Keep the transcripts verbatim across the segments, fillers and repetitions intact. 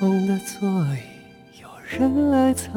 空的座椅有人来藏，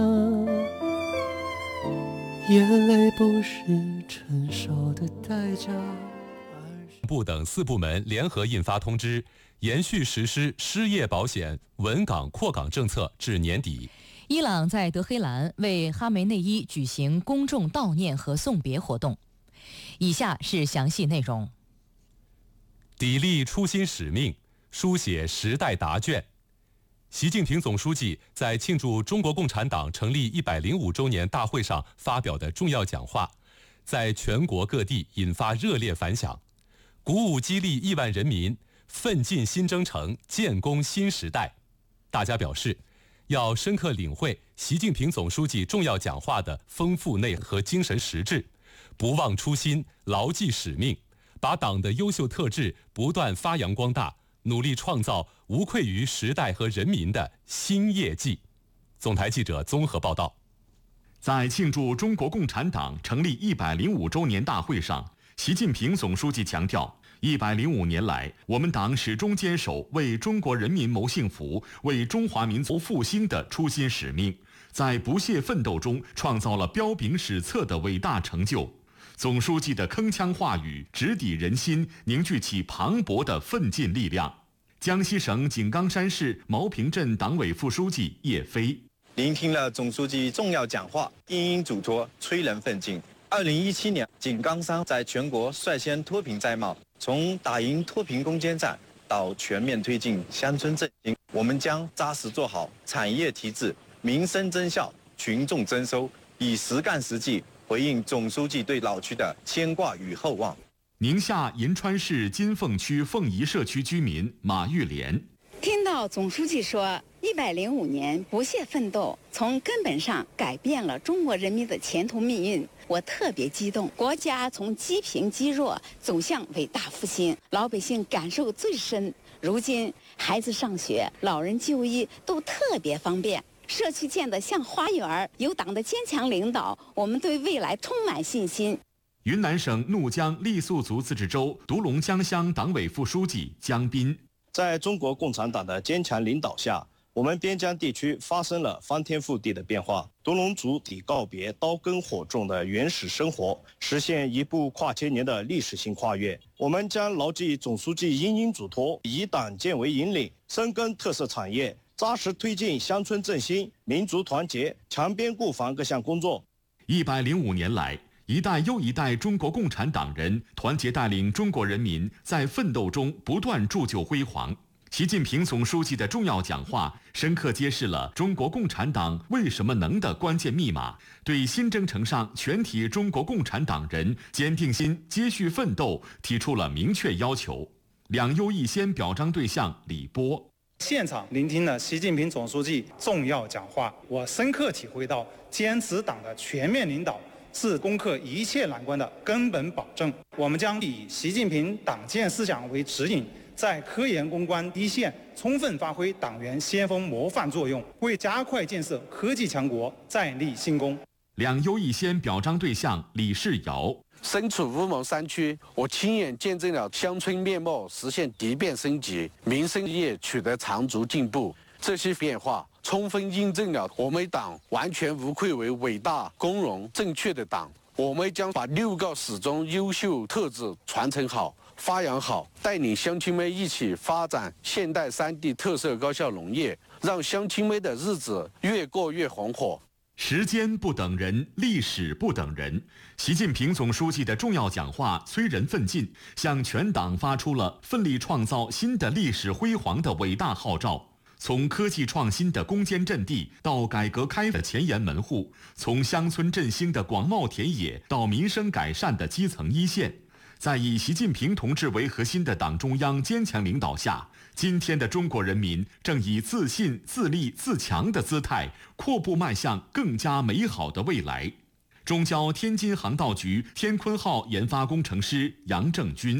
眼泪不是承受的代价。 部等四部门联合印发通知，延续实施失业保险稳岗扩岗政策至年底。 伊朗在德黑兰为哈梅内伊举行公众悼念和送别活动。以下是详细内容。砥砺初心使命，书写时代答卷。习近平总书记在庆祝中国共产党成立一百零五周年大会上发表的重要讲话，在全国各地引发热烈反响，鼓舞激励亿万人民奋进新征程，建功新时代。大家表示，要深刻领会习近平总书记重要讲话的丰富内核精神实质，不忘初心，牢记使命，把党的优秀特质不断发扬光大，努力创造无愧于时代和人民的新业绩。总台记者综合报道。 在庆祝中国共产党成立一百零五周年大会上，习近平总书记强调，一百零五年来，我们党始终坚守为中国人民谋幸福、为中华民族复兴的初心使命，在不懈奋斗中创造了彪炳史册的伟大成就。总书记的铿锵话语直抵人心，凝聚起磅礴的奋进力量。江西省井冈山市毛坪镇党委副书记叶飞， 聆听了总书记重要讲话，殷殷嘱托，催人奋进。二零一七年，井冈山在全国率先脱贫摘帽，从打赢脱贫攻坚战到全面推进乡村振兴，我们将扎实做好产业提质、民生增效、群众增收，以实干实际回应总书记对老区的牵挂与厚望。 宁夏银川市金凤区凤仪社区居民马玉莲， 听到总书记说一百零五年不懈奋斗，从根本上改变了中国人民的前途命运，我特别激动。国家从积贫积弱走向伟大复兴，老百姓感受最深。如今孩子上学、老人就医都特别方便，社区建得像花园，有党的坚强领导，我们对未来充满信心。 云南省怒江傈僳族自治州独龙江乡党委副书记江斌， 在中国共产党的坚强领导下，我们边疆地区发生了翻天覆地的变化。独龙族得告别刀耕火种的原始生活，实现一部跨千年的历史性跨越。我们将牢记总书记殷殷嘱托，以党建为引领，深耕特色产业，扎实推进乡村振兴、民族团结、强边固防各项工作。 一百零五年来，一代又一代中国共产党人团结带领中国人民在奋斗中不断铸就辉煌。习近平总书记的重要讲话深刻揭示了中国共产党为什么能的关键密码，对新征程上全体中国共产党人坚定心、接续奋斗提出了明确要求。两优一先表彰对象李波， 现场聆听了习近平总书记重要讲话，我深刻体会到坚持党的全面领导是攻克一切难关的根本保证。我们将以习近平党建思想为指引，在科研攻关一线充分发挥党员先锋模范作用，为加快建设科技强国再立新功。 两优一先表彰对象李世尧， 身处乌蒙山区，我亲眼见证了乡村面貌实现蝶变升级，民生业取得长足进步。这些变化充分印证了我们党完全无愧为伟大、光荣、正确的党。我们将把六个始终优秀特质传承好、发扬好，带领乡亲们一起发展现代三地特色高效农业，让乡亲们的日子越过越红火。 时间不等人，历史不等人。习近平总书记的重要讲话催人奋进，向全党发出了奋力创造新的历史辉煌的伟大号召。从科技创新的攻坚阵地到改革开放的前沿门户，从乡村振兴的广袤田野到民生改善的基层一线，在以习近平同志为核心的党中央坚强领导下，今天的中国人民正以自信、自立、自强的姿态，阔步迈向更加美好的未来。中交天津航道局天鲲号研发工程师杨正军，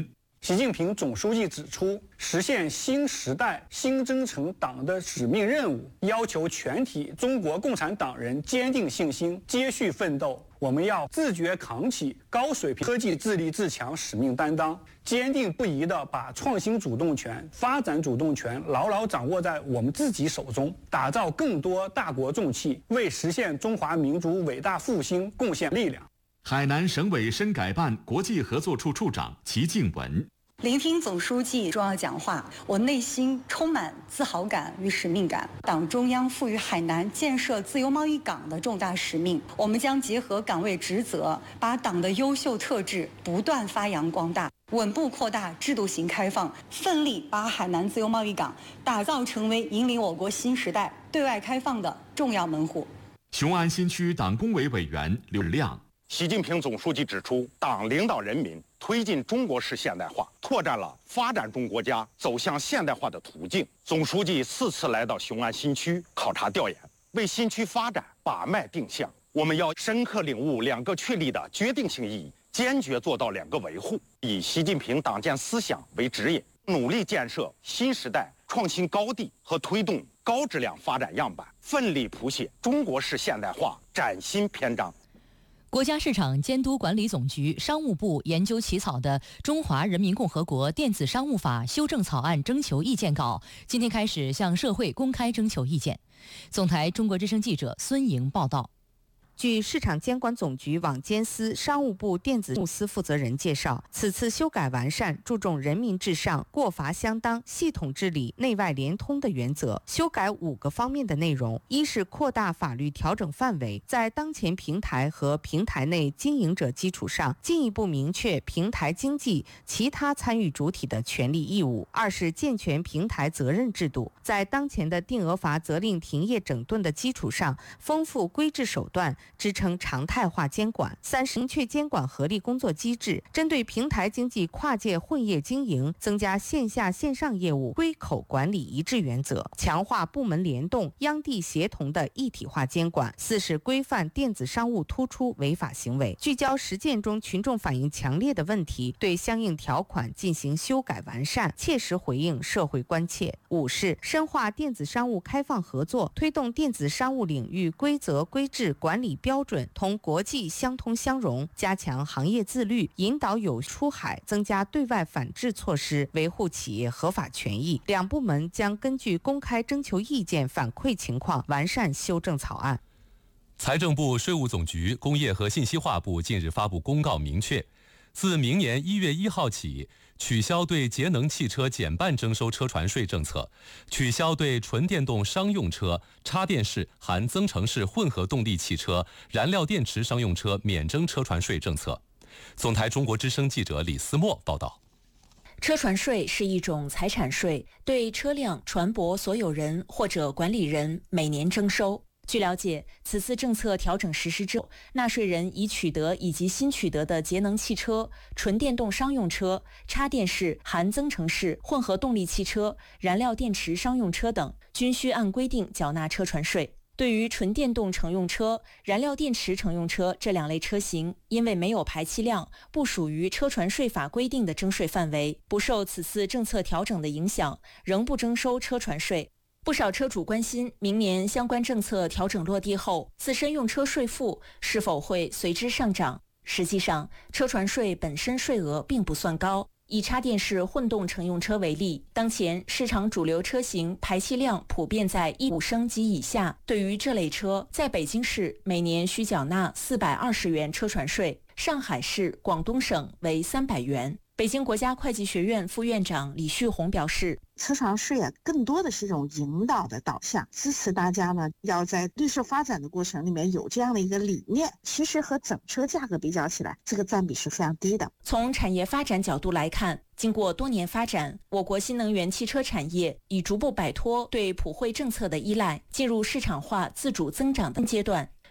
习近平总书记指出，实现新时代新征程党的使命任务，要求全体中国共产党人坚定信心，接续奋斗。我们要自觉扛起高水平科技自立自强使命担当，坚定不移地把创新主动权、发展主动权牢牢掌握在我们自己手中，打造更多大国重器，为实现中华民族伟大复兴贡献力量。 海南省委深改办国际合作处处长齐静文。 聆听总书记重要讲话，我内心充满自豪感与使命感。党中央赋予海南建设自由贸易港的重大使命，我们将结合岗位职责，把党的优秀特质不断发扬光大，稳步扩大制度型开放，奋力把海南自由贸易港打造成为引领我国新时代对外开放的重要门户。 雄安新区党工委委员刘亮。 习近平总书记指出，党领导人民推进中国式现代化，拓展了发展中国家走向现代化的途径。总书记四次来到雄安新区考察调研，为新区发展把脉定向。我们要深刻领悟两个确立的决定性意义，坚决做到两个维护，以习近平党建思想为指引，努力建设新时代创新高地和推动高质量发展样板，奋力谱写中国式现代化崭新篇章。 国家市场监督管理总局、商务部研究起草的《中华人民共和国电子商务法》修正草案征求意见稿，今天开始向社会公开征求意见。总台中国之声记者孙莹报道。 据市场监管总局网监司商务部电子司负责人介绍，此次修改完善注重人民至上、过罚相当、系统治理、内外联通的原则，修改五个方面的内容。一是扩大法律调整范围，在当前平台和平台内经营者基础上，进一步明确平台经济其他参与主体的权利义务。二是健全平台责任制度，在当前的定额罚责令停业整顿的基础上，丰富规制手段，支撑常态化监管。三是明确监管合力工作机制，针对平台经济跨界混业经营，增加线下线上业务归口管理一致原则，强化部门联动、央地协同的一体化监管。四是规范电子商务突出违法行为，聚焦实践中群众反映强烈的问题，对相应条款进行修改完善，切实回应社会关切。五是深化电子商务开放合作，推动电子商务领域规则规制管理标准同国际相通相融，加强行业自律，引导有出海，增加对外反制措施，维护企业合法权益。两部门将根据公开征求意见反馈情况，完善修正草案。 财政部、税务总局、工业和信息化部近日发布公告，明确，自明年一月一号起，取消对节能汽车减半征收车船税政策，取消对纯电动商用车、插电式含增程式混合动力汽车、燃料电池商用车免征车船税政策。总台中国之声记者李思墨报道。 车船税是一种财产税，对车辆、船舶所有人或者管理人每年征收。据了解，此次政策调整实施之后，纳税人已取得以及新取得的节能汽车、纯电动商用车、插电式含增程式混合动力汽车、燃料电池商用车等，均需按规定缴纳车船税。对于纯电动乘用车、燃料电池乘用车这两类车型，因为没有排气量，不属于车船税法规定的征税范围，不受此次政策调整的影响，仍不征收车船税。不少车主关心，明年相关政策调整落地后，自身用车税负是否会随之上涨？实际上，车船税本身税额并不算高。以插电式混动乘用车为例，当前市场主流车型排气量普遍在十五升及以下，对于这类车，在北京市每年需缴纳四百二十元车船税，上海市、广东省为三百元。北京国家会计学院副院长李旭红表示， 车船税啊，更多的是一种引导的导向，支持大家呢要在绿色发展的过程里面有这样的一个理念。其实和整车价格比较起来，这个占比是非常低的。 从产业发展角度来看，经过多年发展，我国新能源汽车产业已逐步摆脱对普惠政策的依赖，进入市场化自主增长的阶段。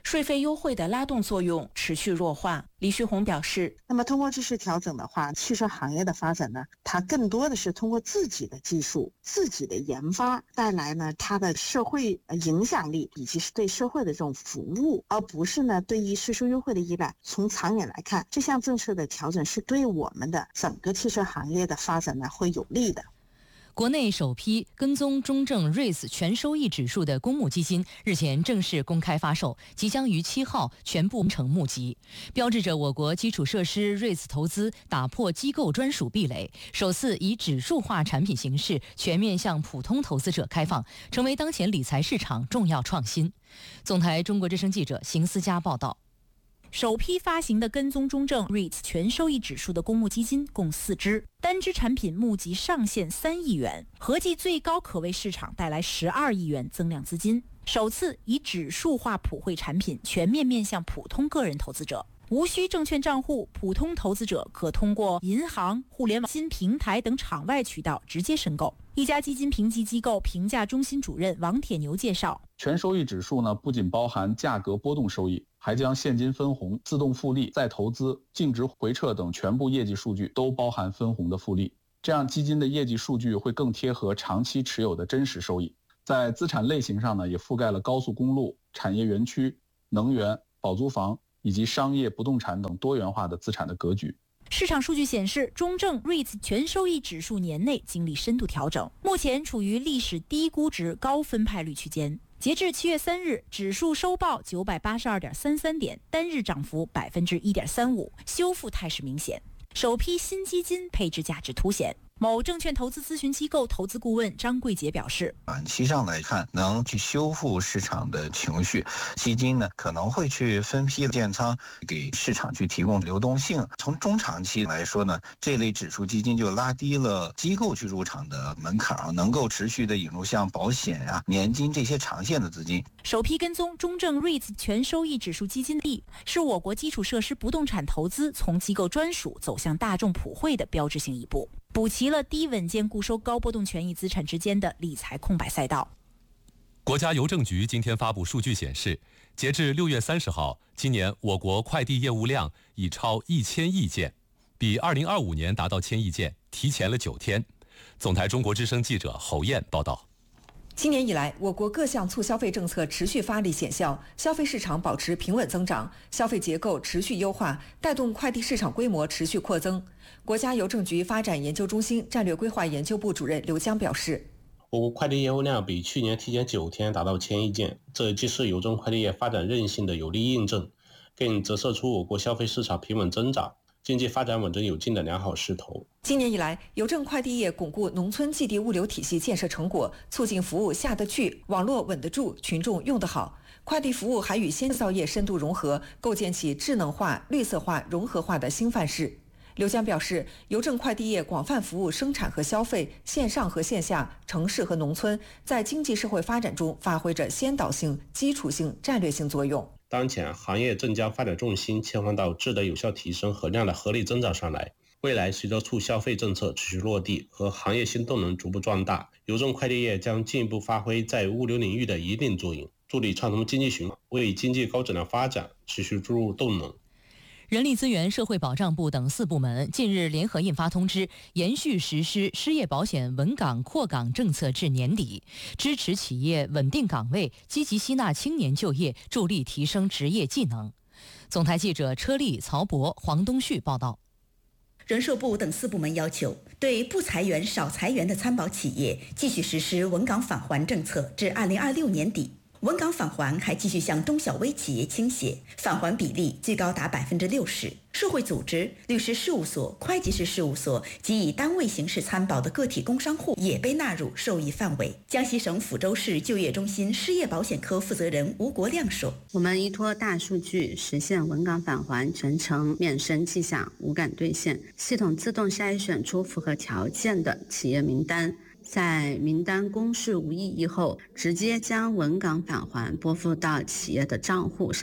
税费优惠的拉动作用持续弱化。李旭红表示， 那么通过这次调整的话，汽车行业的发展呢，它更多的是通过自己的技术、自己的研发带来呢它的社会影响力以及是对社会的这种服务，而不是呢对于税收优惠的依赖。从长远来看，这项政策的调整是对我们的整个汽车行业的发展呢会有利的。 国内首批跟踪中证 R E I T 全收益指数的公募基金日前正式公开发售，即将于七号全部完成募集，标志着我国基础设施 R E I T 投资打破机构专属壁垒，首次以指数化产品形式全面向普通投资者开放，成为当前理财市场重要创新。总台中国之声记者邢思佳报道。 首批发行的跟踪中证 R E I T 全收益指数的公募基金共四支，单支产品募集上限三亿元，合计最高可为市场带来十二亿元增量资金。首次以指数化普惠产品全面面向普通个人投资者，无需证券账户，普通投资者可通过银行、互联网基金平台等场外渠道直接申购。一家基金评级机构评价中心主任王铁牛介绍， 全收益指数呢，不仅包含价格波动收益，还将现金分红、自动复利、再投资、净值回撤等全部业绩数据都包含分红的复利，这样基金的业绩数据会更贴合长期持有的真实收益。在资产类型上呢，也覆盖了高速公路、产业园区、能源、保租房以及商业不动产等多元化的资产的格局。 市场数据显示，中证 R E I T 全收益指数年内经历深度调整，目前处于历史低估值高分派率区间。截至七月三日，指数收报九百八十二点三三点，单日涨幅百分之一点三五，修复态势明显。首批新基金配置价值凸显。某证券投资咨询机构投资顾问张桂杰表示， 短期上来看，能去修复市场的情绪，基金呢可能会去分批建仓，给市场去提供流动性。从中长期来说呢，这类指数基金就拉低了机构去入场的门槛，能够持续的引入像保险啊、年金这些长线的资金。 首批跟踪中证 R E I T 全收益指数基金的是我国基础设施不动产投资从机构专属走向大众普惠的标志性一步，补齐了低稳健固收高波动权益资产之间的理财空白赛道。 国家邮政局今天发布数据显示，截至六月三十号，今年我国快递业务量已超一千亿件，比二零二五年达到千亿件提前了九天。总台中国之声记者侯燕报道。 今年以来，我国各项促消费政策持续发力显效，消费市场保持平稳增长，消费结构持续优化，带动快递市场规模持续扩增。国家邮政局发展研究中心战略规划研究部主任刘江表示， 我国快递业务量比去年提前九天达到千亿件，这既是邮政快递业发展韧性的有力印证，更折射出我国消费市场平稳增长、经济发展稳中有进的良好势头。 今年以来，邮政快递业巩固农村寄递物流体系建设成果，促进服务下得去、网络稳得住、群众用得好。快递服务还与先制造业深度融合，构建起智能化、绿色化、融合化的新范式。刘江表示，邮政快递业广泛服务生产和消费、线上和线下、城市和农村，在经济社会发展中发挥着先导性、基础性、战略性作用。 当前行业正将发展重心切换到质的有效提升和量的合理增长上来。未来随着促消费政策持续落地和行业新动能逐步壮大，邮政快递业将进一步发挥在物流领域的一定作用，助力畅通经济循环，为经济高质量发展持续注入动能。 人力资源社会保障部等四部门近日联合印发通知，延续实施失业保险稳岗扩岗政策至年底，支持企业稳定岗位，积极吸纳青年就业，助力提升职业技能。总台记者车丽、曹博、黄东旭报道。 人社部等四部门要求，对不裁员、少裁员的参保企业继续实施稳岗返还政策至二零二六年底。稳岗返还还继续向中小微企业倾斜，返还比例最高达百分之六十。社会组织、律师事务所、会计师事务所及以单位形式参保的个体工商户也被纳入受益范围。江西省抚州市就业中心失业保险科负责人吴国亮说：“ 我们依托大数据实现稳岗返还全程免申记下无感兑现，系统自动筛选出符合条件的企业名单。”在名单公示无异议后，直接将稳岗返还拨付到企业的账户上。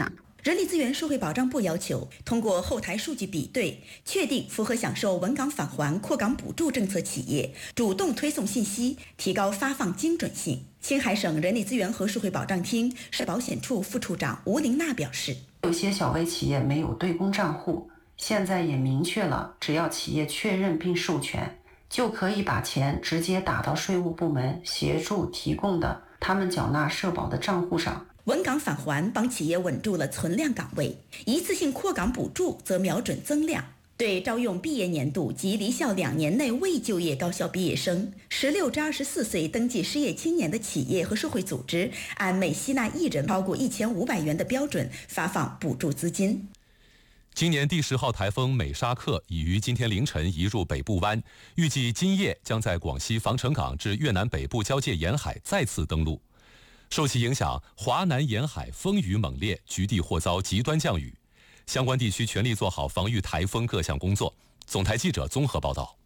人力资源社会保障部要求通过后台数据比对，确定符合享受稳岗返还扩岗补助政策企业，主动推送信息，提高发放精准性。青海省人力资源和社会保障厅社保险处副处长吴玲娜表示， 有些小微企业没有对公账户，现在也明确了，只要企业确认并授权，就可以把钱直接打到税务部门协助提供的他们缴纳社保的账户上。 稳岗返还帮企业稳住了存量岗位，一次性扩岗补助则瞄准增量。对招用毕业年度及离校两年内未就业高校毕业生、十六至二十四岁登记失业青年的企业和社会组织，按每吸纳一人超过一千五百元的标准发放补助资金。 今年第十号台风美沙克已于今天凌晨移入北部湾，预计今夜将在广西防城港至越南北部交界沿海再次登陆。受其影响，华南沿海风雨猛烈，局地或遭极端降雨，相关地区全力做好防御台风各项工作。总台记者综合报道。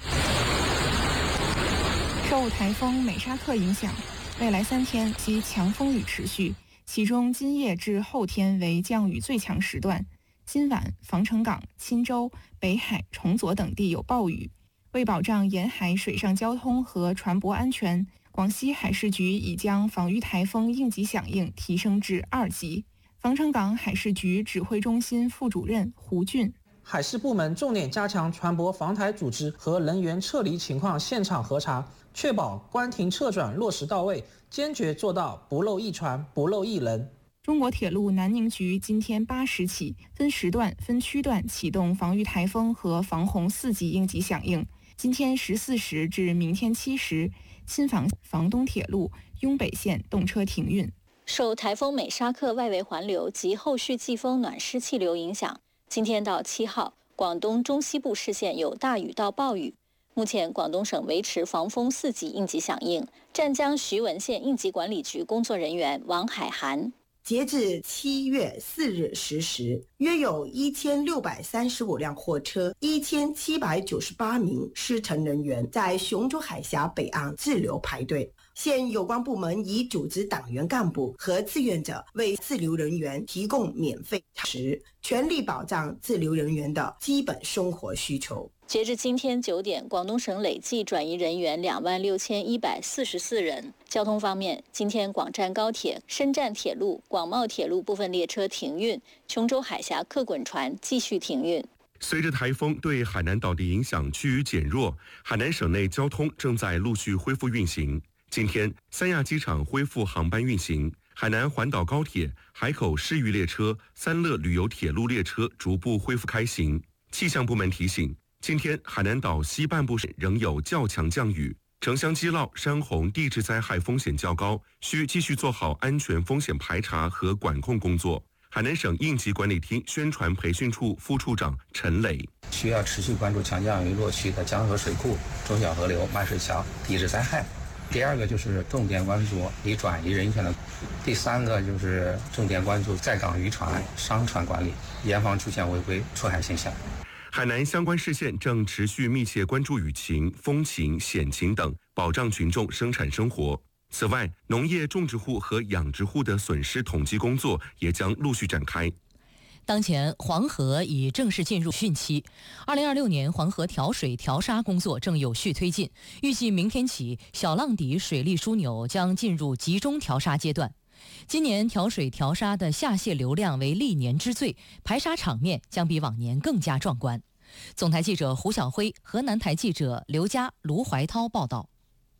受台风美沙克影响，未来三天其强风雨持续，其中今夜至后天为降雨最强时段。今晚防城港、钦州、北海、崇左等地有暴雨。为保障沿海水上交通和船舶安全，广西海事局已将防御台风应急响应提升至二级。防城港海事局指挥中心副主任胡俊， 海事部门重点加强船舶防台组织和人员撤离情况现场核查，确保关停撤转落实到位，坚决做到不漏一船、不漏一人。 中国铁路南宁局今天八时起分时段、分区段启动防御台风和防洪四级应急响应。今天十四时至明天七时，亲防房东铁路雍北线动车停运。 受台风美沙克外围环流及后续季风暖湿气流影响，今天到七号，广东中西部市县有大雨到暴雨。目前，广东省维持防风四级应急响应。湛江徐闻县应急管理局工作人员王海涵。 截至七月四日十时，约有一千六百三十五辆货车、一千七百九十八名施乘人员在雄州海峡北岸滞留排队。现有关部门已组织党员干部和志愿者为滞留人员提供免费食，全力保障滞留人员的基本生活需求。 截至今天九点，广东省累计转移人员两万六千一百四十四人。交通方面，今天广湛高铁、深湛铁路、广茂铁路部分列车停运，琼州海峡客滚船继续停运。 随着台风对海南岛的影响趋于减弱，海南省内交通正在陆续恢复运行。今天，三亚机场恢复航班运行，海南环岛高铁、海口市域列车、三乐旅游铁路列车逐步恢复开行。气象部门提醒，今天海南岛西半部仍有较强降雨，城乡基涝、山洪地质灾害风险较高，需继续做好安全风险排查和管控工作。海南省应急管理厅宣传培训处副处长陈磊， 需要持续关注强降雨落区的江河水库、中小河流、漫水桥地质灾害。第二个就是重点关注已转移人员的，第三个就是重点关注在港渔船、商船管理，严防出现违规出海现象。 海南相关市县正持续密切关注雨情、风情、险情等，保障群众生产生活。此外，农业种植户和养殖户的损失统计工作也将陆续展开。 当前黄河已正式进入汛期，二零二六年黄河调水调沙工作正有序推进，预计明天起，小浪底水利枢纽将进入集中调沙阶段。今年调水调沙的下泄流量为历年之最，排沙场面将比往年更加壮观。总台记者胡晓辉、河南台记者刘佳、卢怀涛报道。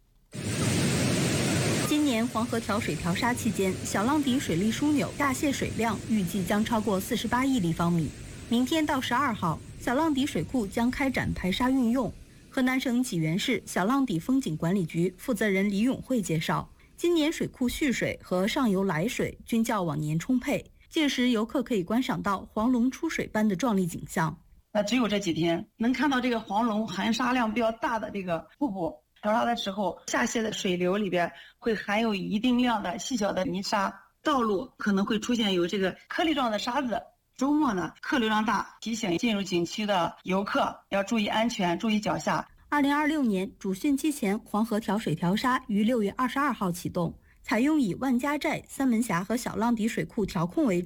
今年黄河调水调沙期间，小浪底水利枢纽下泄水量预计将超过四十八亿立方米。明天到十二号，小浪底水库将开展排沙运用。河南省济源市小浪底风景管理局负责人李永慧介绍，今年水库蓄水和上游来水均较往年充沛，届时游客可以观赏到黄龙出水般的壮丽景象。 那只有这几天能看到这个黄龙含沙量比较大的这个瀑布。调沙的时候，下泄的水流里边会含有一定量的细小的泥沙，道路可能会出现有这个颗粒状的沙子。周末呢，客流量大，提醒进入景区的游客要注意安全，注意脚下。 二零二六年主汛期前，黄河调水调沙于六月二十二号启动，采用以万家寨、三门峡和小浪底水库调控为主，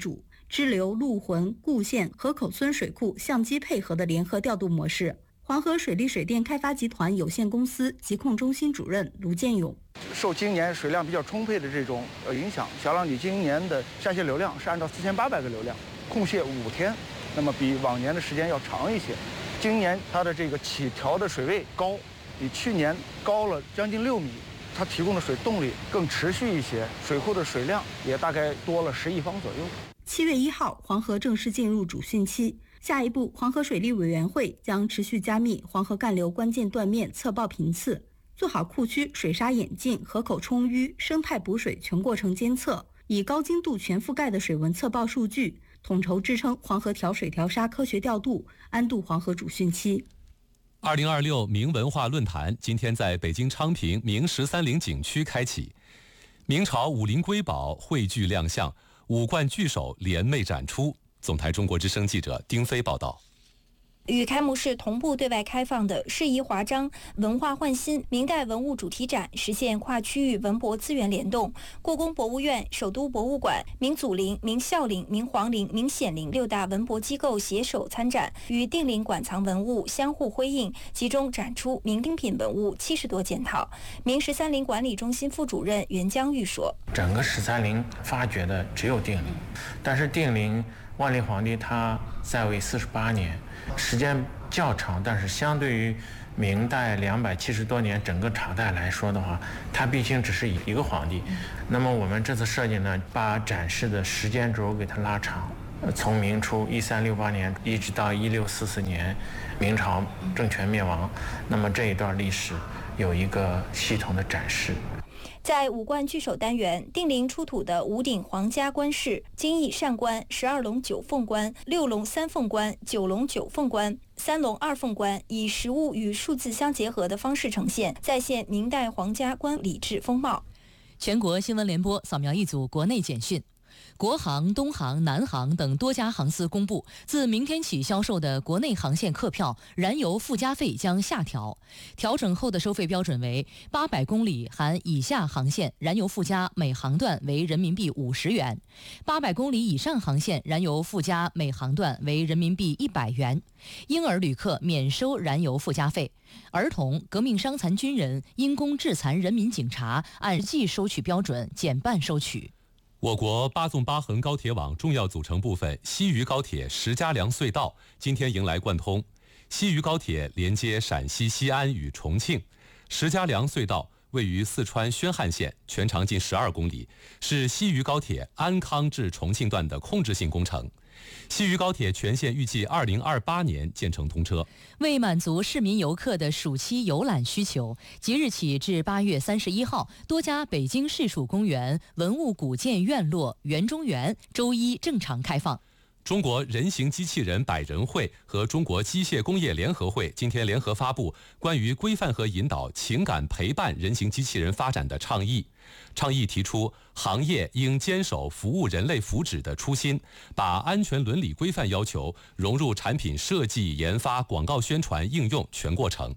支流陆浑、固县、河口村水库相机配合的联合调度模式。黄河水利水电开发集团有限公司疾控中心主任卢建勇： 受今年水量比较充沛的这种呃影响，小浪底今年的下泄流量是按照四千八百个流量，控泄五天，那么比往年的时间要长一些。今年它的这个起调的水位高，比去年高了将近六米，它提供的水动力更持续一些，水库的水量也大概多了十亿方左右。 七月一号，黄河正式进入主汛期。下一步，黄河水利委员会将持续加密黄河干流关键断面测报频次，做好库区水沙演进、河口充淤、生态补水全过程监测，以高精度全覆盖的水文测报数据，统筹支撑黄河调水调沙科学调度，安度黄河主汛期。 二零二六明文化论坛今天在北京昌平明十三陵景区开启，明朝武林瑰宝汇聚亮相，五冠巨手联袂展出。总台中国之声记者丁飞报道。 与开幕式同步对外开放的适宜华章文化焕新明代文物主题展，实现跨区域文博资源联动。故宫博物院、首都博物馆、明祖陵、明孝陵、明皇陵、明显陵六大文博机构携手参展，与定陵馆藏文物相互辉映，集中展出明精品文物七十多件套。明十三陵管理中心副主任袁江玉说：“ 整个十三陵发掘的只有定陵，但是定陵万历皇帝他在位四十八年。”时间较长，但是相对于明代两百七十多年整个朝代来说的话，它毕竟只是一个皇帝。那么我们这次设计呢，把展示的时间轴给它拉长，从明初一三六八年一直到一六四四年，明朝政权灭亡，那么这一段历史有一个系统的展示。 在五冠巨手单元，定陵出土的五顶皇家冠饰、金翼扇冠、十二龙九凤冠、六龙三凤冠、九龙九凤冠、三龙二凤冠，以实物与数字相结合的方式呈现，再现明代皇家冠礼制风貌。 全国新闻联播扫描一组国内简讯。国航、东航、南航等多家航司公布，自明天起销售的国内航线客票燃油附加费将下调，调整后的收费标准为八百公里含以下航线燃油附加每航段为人民币五十元，八百公里以上航线燃油附加每航段为人民币一百元。婴儿旅客免收燃油附加费，儿童、革命伤残军人、因公致残人民警察按实际收取标准减半收取。 我国八纵八横高铁网重要组成部分西渝高铁石家梁隧道今天迎来贯通。西渝高铁连接陕西西安与重庆，石家梁隧道位于四川宣汉县，全长近十二公里，是西渝高铁安康至重庆段的控制性工程。西渝高铁全线预计二零二八年建成通车。 为满足市民游客的暑期游览需求，即日起至八月三十一号，多家北京市属公园、文物古建院落、园中园周一正常开放。 中国人形机器人百人会和中国机械工业联合会今天联合发布关于规范和引导情感陪伴人形机器人发展的倡议。倡议提出，行业应坚守服务人类福祉的初心，把安全伦理规范要求融入产品设计、研发、广告宣传、应用全过程。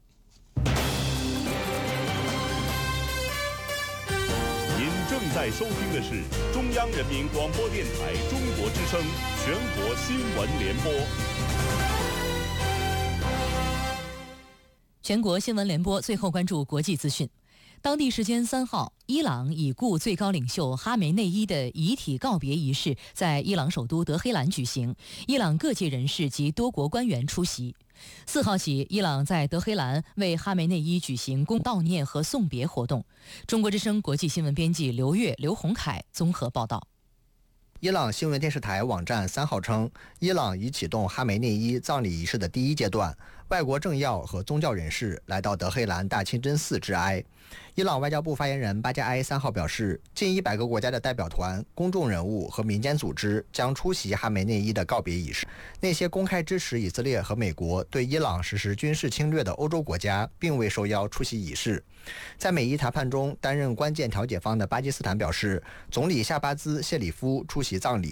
您正在收听的是中央人民广播电台中国之声全国新闻联播。 全国新闻联播最后关注国际资讯。当地时间三号，伊朗已故最高领袖哈梅内伊的遗体告别仪式在伊朗首都德黑兰举行，伊朗各界人士及多国官员出席。四号起，伊朗在德黑兰为哈梅内伊举行公悼念和送别活动。中国之声国际新闻编辑刘越、刘洪凯综合报道。 伊朗新闻电视台网站三号称，伊朗已启动哈梅内伊葬礼仪式的第一阶段，外国政要和宗教人士来到德黑兰大清真寺致哀。伊朗外交部发言人巴加埃三号表示，近一百个国家的代表团、公众人物和民间组织将出席哈梅内伊的告别仪式。那些公开支持以色列和美国对伊朗实施军事侵略的欧洲国家并未受邀出席仪式。在美伊谈判中担任关键调解方的巴基斯坦表示，总理夏巴兹谢里夫出席葬礼。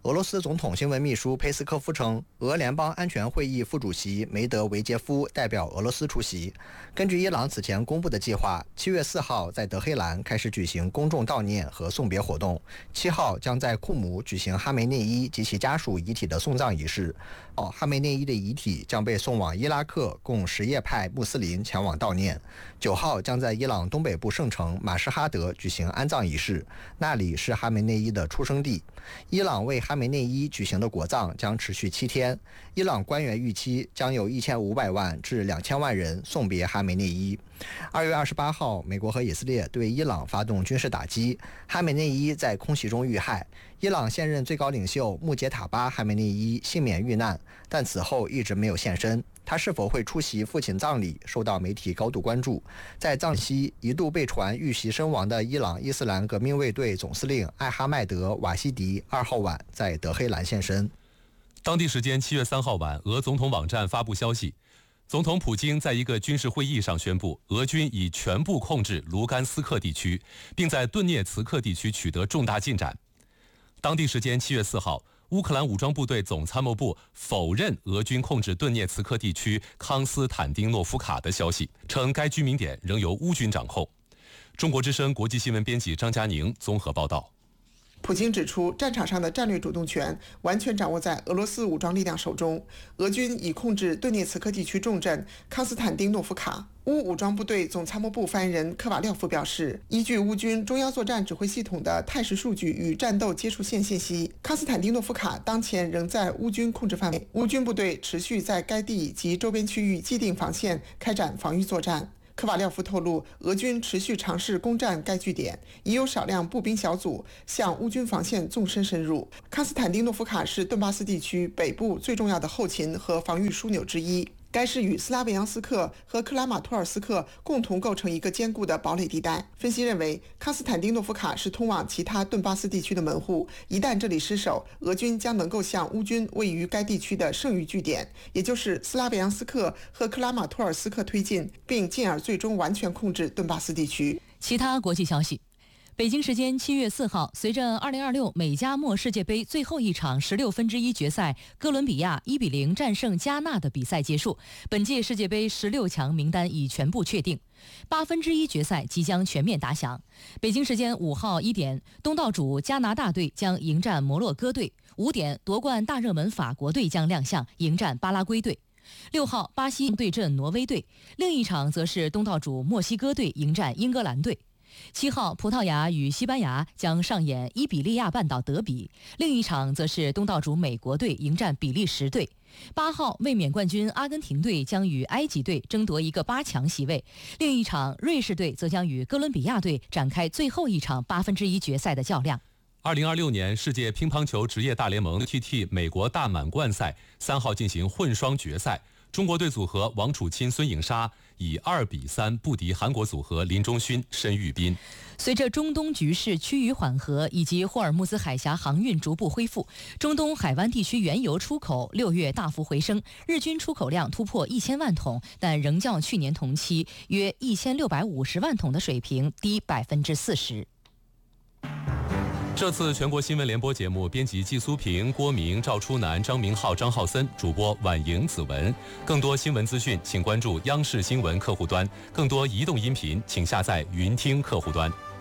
俄罗斯总统新闻秘书佩斯科夫称，俄联邦安全会议副主席梅德韦杰夫代表俄罗斯出席。根据伊朗此前公布的计划，七月四号在德黑兰开始举行公众悼念和送别活动，七号将在库姆举行哈梅内伊及其家属遗体的送葬仪式。哦，哈梅内伊的遗体将被送往伊拉克，供什叶派穆斯林前往悼念。九号将在伊朗东北部圣城马什哈德举行安葬仪式，那里是哈梅内伊的出生地。伊朗为哈梅内伊举行的国葬将持续七天，伊朗官员预期将有一千五百万至两千万人送别哈梅内伊。二月二十八号，美国和以色列对伊朗发动军事打击，哈梅内伊在空袭中遇害。伊朗现任最高领袖穆杰塔巴·哈梅内伊幸免遇难，但此后一直没有现身。他是否会出席父亲葬礼，受到媒体高度关注。在葬期一度被传遇袭身亡的伊朗伊斯兰革命卫队总司令艾哈迈德·瓦西迪二号晚在德黑兰现身。 当地时间七月三号晚，俄总统网站发布消息，总统普京在一个军事会议上宣布，俄军已全部控制卢甘斯克地区，并在顿涅茨克地区取得重大进展。当地时间七月四号，乌克兰武装部队总参谋部否认俄军控制顿涅茨克地区康斯坦丁诺夫卡的消息，称该居民点仍由乌军掌控。中国之声国际新闻编辑张佳宁综合报道。 普京指出，战场上的战略主动权完全掌握在俄罗斯武装力量手中，俄军已控制顿涅茨克地区重镇康斯坦丁诺夫卡。乌武装部队总参谋部发言人科瓦廖夫表示，依据乌军中央作战指挥系统的态势数据与战斗接触线信息，康斯坦丁诺夫卡当前仍在乌军控制范围，乌军部队持续在该地及周边区域既定防线开展防御作战。科瓦廖夫透露，俄军持续尝试攻占该据点，已有少量步兵小组向乌军防线纵深深入。康斯坦丁诺夫卡是顿巴斯地区北部最重要的后勤和防御枢纽之一，该市与斯拉维扬斯克和克拉马托尔斯克共同构成一个坚固的堡垒地带。分析认为，康斯坦丁诺夫卡是通往其他顿巴斯地区的门户，一旦这里失守，俄军将能够向乌军位于该地区的剩余据点，也就是斯拉维扬斯克和克拉马托尔斯克推进，并进而最终完全控制顿巴斯地区。 其他国际消息。北京时间七月四号，随着二零二六美加墨世界杯最后一场十六分之一决赛哥伦比亚一比零战胜加纳的比赛结束，本届世界杯十六强名单已全部确定，八分之一决赛即将全面打响。北京时间五号一点，东道主加拿大队将迎战摩洛哥队；五点，夺冠大热门法国队将亮相迎战巴拉圭队。六号，巴西对阵挪威队，另一场则是东道主墨西哥队迎战英格兰队。七号，葡萄牙与西班牙将上演伊比利亚半岛德比，另一场则是东道主美国队迎战比利时队。八号，卫冕冠军阿根廷队将与埃及队争夺一个八强席位，另一场瑞士队则将与哥伦比亚队展开最后一场八分之一决赛的较量。 二零二六年世界乒乓球职业大联盟 T T 美国大满贯赛三号进行混双决赛，中国队组合王楚钦、孙颖莎以二比三不敌韩国组合林中勋、申玉斌。 随着中东局势趋于缓和以及霍尔木兹海峡航运逐步恢复，中东海湾地区原油出口六月大幅回升，日均出口量突破一千万桶，但仍较去年同期约一千六百五十万桶的水平低百分之四十。 这次全国新闻联播节目，编辑季苏平、郭明、赵初南、张明浩、张浩森，主播婉莹、子文。更多新闻资讯，请关注央视新闻客户端；更多移动音频，请下载云听客户端。